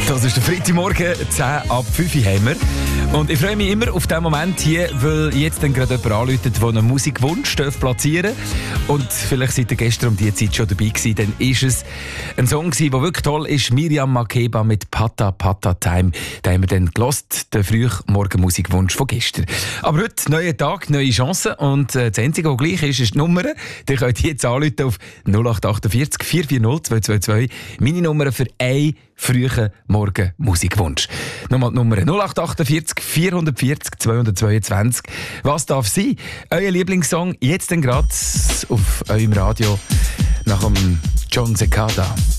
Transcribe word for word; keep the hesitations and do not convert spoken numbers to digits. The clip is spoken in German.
Das ist der Freitagmorgen, zehn ab fünf Uhr haben wir. Und ich freue mich immer auf diesen Moment hier, weil jetzt dann gerade jemand anruft, der einen Musikwunsch platzieren darf. Und vielleicht seid ihr gestern um diese Zeit schon dabei gewesen, dann ist es ein Song gewesen, der wirklich toll ist. Miriam Makeba mit Pata Pata Time. Da haben wir dann gelost, den Frühmorgen-Musikwunsch von gestern. Aber heute, neuer Tag, neue Chancen. Und äh, das Einzige, was gleich ist, ist die Nummer. Die könnt ihr jetzt anrufen auf null acht acht vier vier vier null zwei zwei zwei. Meine Nummer für einen frühen Morgen Musikwunsch. Nochmal die Nummer null acht acht vier vier vier vier zwei zwei zwei. Was darf sein? Euer Lieblingssong jetzt dann gerade auf eurem Radio nach dem John Cicada.